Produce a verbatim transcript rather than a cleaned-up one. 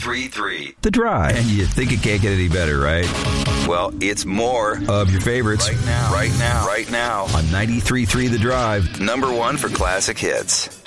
ninety-three point three The Drive. And you think it can't get any better, right? Well, it's more Of your favorites. right now. Right now. Right now. On ninety-three point three The Drive. Number one for classic hits.